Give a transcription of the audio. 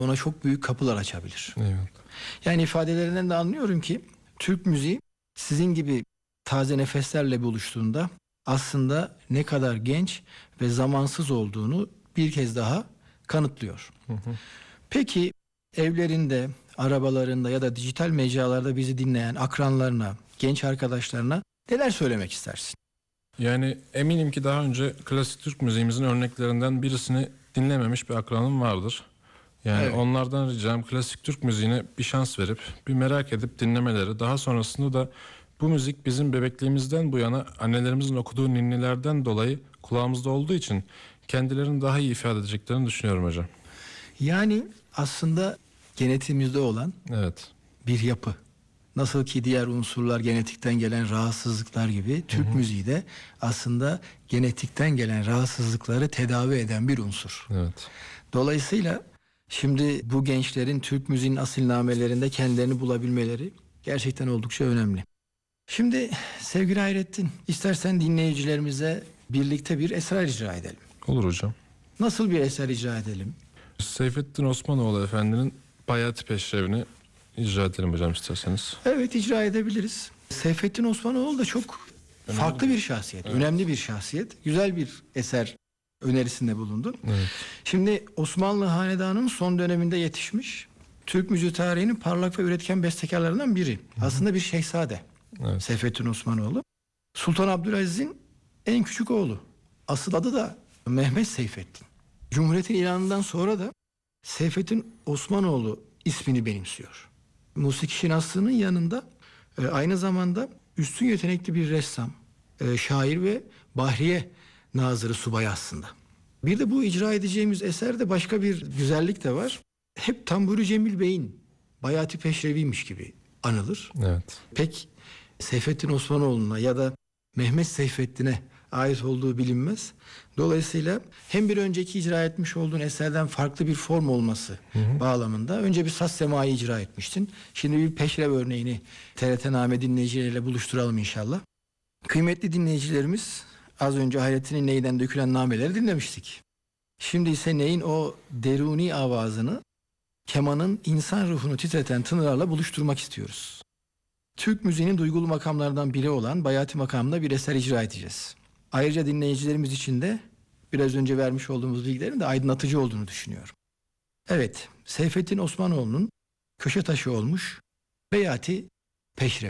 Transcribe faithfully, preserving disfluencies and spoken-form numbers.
ona çok büyük kapılar açabilir. Evet. Yani ifadelerinden de anlıyorum ki Türk müziği sizin gibi taze nefeslerle buluştuğunda aslında ne kadar genç ve zamansız olduğunu bir kez daha kanıtlıyor. Hı hı. Peki evlerinde, arabalarında ya da dijital mecralarda bizi dinleyen akranlarına, genç arkadaşlarına neler söylemek istersin? Yani eminim ki daha önce klasik Türk müziğimizin örneklerinden birisini dinlememiş bir akranım vardır. Yani Evet. onlardan ricam klasik Türk müziğine bir şans verip bir merak edip dinlemeleri. Daha sonrasında da bu müzik bizim bebekliğimizden bu yana annelerimizin okuduğu ninnilerden dolayı kulağımızda olduğu için kendilerini daha iyi ifade edeceklerini düşünüyorum hocam. Yani aslında genetimizde olan Evet. bir yapı. Nasıl ki diğer unsurlar genetikten gelen rahatsızlıklar gibi Türk Hı hı. müziği de aslında genetikten gelen rahatsızlıkları tedavi eden bir unsur. Evet. Dolayısıyla şimdi bu gençlerin Türk müziğinin asilnamelerinde kendilerini bulabilmeleri gerçekten oldukça önemli. Şimdi sevgili Hayrettin, istersen dinleyicilerimize birlikte bir eser icra edelim. Olur hocam. Nasıl bir eser icra edelim? Seyfettin Osmanoğlu Efendi'nin Bayati Peşrevini icra edelim hocam isterseniz. Evet, icra edebiliriz. Seyfettin Osmanoğlu da çok Önemli farklı bir- bir şahsiyet, Evet. önemli bir şahsiyet. Güzel bir eser önerisinde bulundun. Evet. Şimdi Osmanlı Hanedanı'nın son döneminde yetişmiş, Türk müziği tarihinin parlak ve üretken bestekarlarından biri. Aslında bir şehzade. Evet. Seyfettin Osmanoğlu. Sultan Abdülaziz'in en küçük oğlu. Asıl adı da Mehmet Seyfettin. Cumhuriyetin ilanından sonra da Seyfettin Osmanoğlu ismini benimsiyor. Musiki şinaslığının yanında e, aynı zamanda üstün yetenekli bir ressam, e, şair ve bahriye nazırı subay aslında. Bir de bu icra edeceğimiz eserde başka bir güzellik de var. Hep Tamburi Cemil Bey'in Bayati Peşrevi'ymiş gibi anılır. Evet. Pek Seyfettin Osmanoğlu'na ya da Mehmet Seyfettin'e ait olduğu bilinmez. Dolayısıyla hem bir önceki icra etmiş olduğun eserden farklı bir form olması Hı hı. bağlamında önce bir saz semai icra etmiştin. Şimdi bir peşrev örneğini T R T Name dinleyicileriyle buluşturalım inşallah. Kıymetli dinleyicilerimiz, az önce Hayrettin'in neyden dökülen nameleri dinlemiştik. Şimdi ise neyin o deruni avazını kemanın insan ruhunu titreten tınılarla buluşturmak istiyoruz. Türk müziğinin duygulu makamlardan biri olan Bayati makamında bir eser icra edeceğiz. Ayrıca dinleyicilerimiz için de biraz önce vermiş olduğumuz bilgilerin de aydınlatıcı olduğunu düşünüyorum. Evet, Seyfettin Osmanoğlu'nun köşe taşı olmuş Bayati Peşrevi.